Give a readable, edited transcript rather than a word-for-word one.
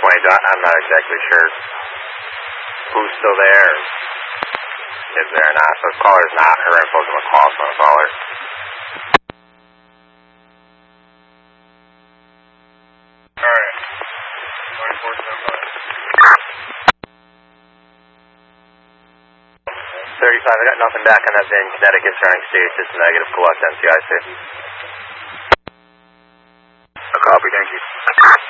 I'm not exactly sure who's still there, or is there or not. So the caller's not. Her info's on the call, so I'll call her. Alright. 24/7. 35, I got nothing back on that VIN. Connecticut turning state, just negative collect NCIC.